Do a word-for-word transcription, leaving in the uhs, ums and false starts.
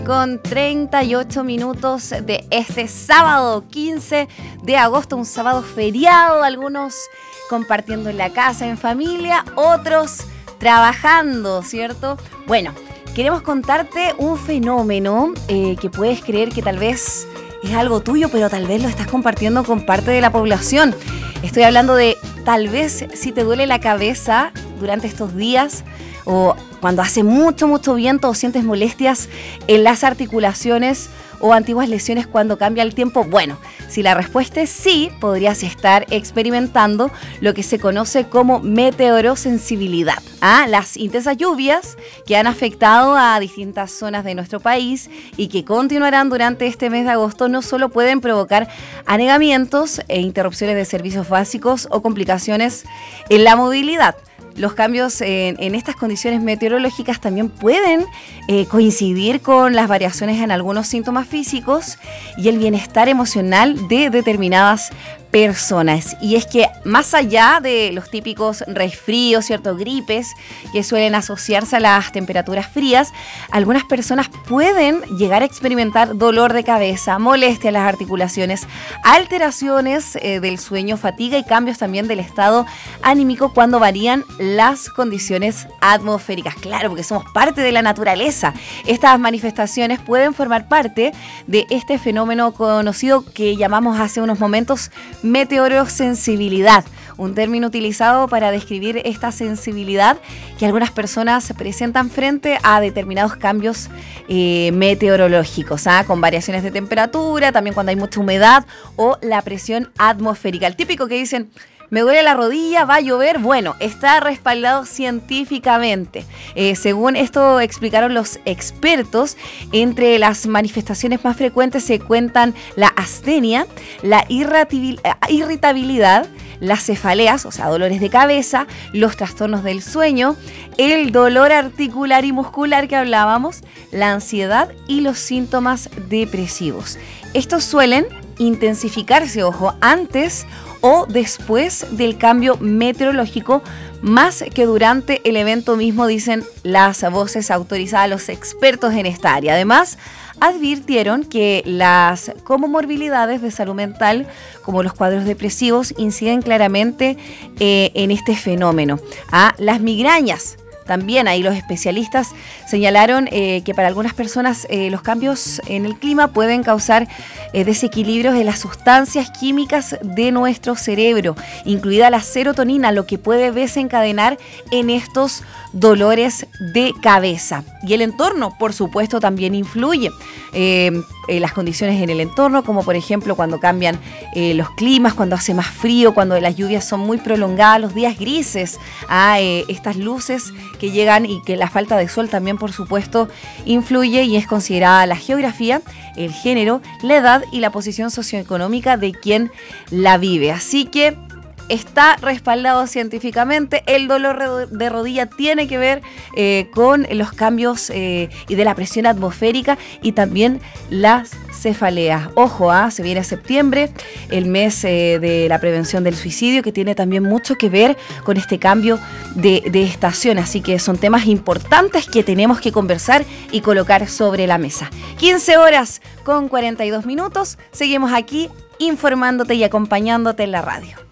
Con treinta y ocho minutos de este sábado quince de agosto, un sábado feriado, algunos compartiendo en la casa, en familia, otros trabajando, ¿cierto? Bueno, queremos contarte un fenómeno eh, que puedes creer que tal vez es algo tuyo, pero tal vez lo estás compartiendo con parte de la población. Estoy hablando de tal vez si te duele la cabeza durante estos días o cuando hace mucho, mucho viento o sientes molestias en las articulaciones o antiguas lesiones cuando cambia el tiempo. Bueno, si la respuesta es sí, podrías estar experimentando lo que se conoce como meteorosensibilidad. ¿Ah? Las intensas lluvias que han afectado a distintas zonas de nuestro país y que continuarán durante este mes de agosto no solo pueden provocar anegamientos e interrupciones de servicios básicos o complicaciones en la movilidad. Los cambios en, en estas condiciones meteorológicas también pueden eh, coincidir con las variaciones en algunos síntomas físicos y el bienestar emocional de determinadas personas. Y es que más allá de los típicos resfríos, ¿cierto? Gripes que suelen asociarse a las temperaturas frías, algunas personas pueden llegar a experimentar dolor de cabeza, molestia en las articulaciones, alteraciones eh, del sueño, fatiga y cambios también del estado anímico cuando varían las condiciones atmosféricas. Claro, porque somos parte de la naturaleza. Estas manifestaciones pueden formar parte de este fenómeno conocido que llamamos hace unos momentos meteorosensibilidad, un término utilizado para describir esta sensibilidad que algunas personas presentan frente a determinados cambios eh, meteorológicos, ¿ah? Con variaciones de temperatura, también cuando hay mucha humedad o la presión atmosférica. El típico que dicen: me duele la rodilla, va a llover. Bueno, está respaldado científicamente. Eh, según esto explicaron los expertos, entre las manifestaciones más frecuentes se cuentan la astenia, la irritabilidad, las cefaleas, o sea, dolores de cabeza, los trastornos del sueño, el dolor articular y muscular que hablábamos, la ansiedad y los síntomas depresivos. Estos suelen intensificarse, ojo, antes o después del cambio meteorológico, más que durante el evento mismo, dicen las voces autorizadas, los expertos en esta área. Además, advirtieron que las comorbilidades de salud mental, como los cuadros depresivos, inciden claramente eh, en este fenómeno. Ah, las migrañas. También ahí los especialistas señalaron eh, que para algunas personas eh, los cambios en el clima pueden causar eh, desequilibrios en las sustancias químicas de nuestro cerebro, incluida la serotonina, lo que puede desencadenar en estos dolores de cabeza. Y el entorno, por supuesto, también influye. Eh, eh, las condiciones en el entorno, como por ejemplo cuando cambian eh, los climas, cuando hace más frío, cuando las lluvias son muy prolongadas, los días grises, ah, eh, estas luces que llegan y que la falta de sol también, por supuesto, influye y es considerada la geografía, el género, la edad y la posición socioeconómica de quien la vive. Así que está respaldado científicamente. El dolor de rodilla tiene que ver eh, con los cambios eh, y de la presión atmosférica y también las cefaleas. Ojo, ¿ah? Se viene septiembre, el mes eh, de la prevención del suicidio, que tiene también mucho que ver con este cambio de, de estación. Así que son temas importantes que tenemos que conversar y colocar sobre la mesa. quince horas con cuarenta y dos minutos. Seguimos aquí informándote y acompañándote en la radio.